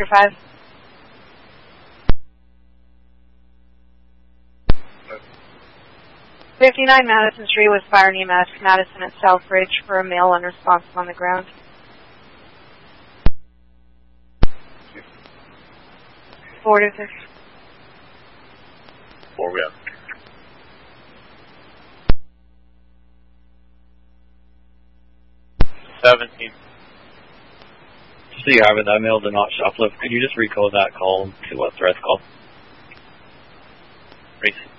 Sector 5. Okay. 59 Madison Street with fire and EMS. Madison at Southbridge for a male unresponsive on the ground. 4 to 6. 4, we have. So you have it, that male did not shoplift. Could you just recode that call to what threats called? Race.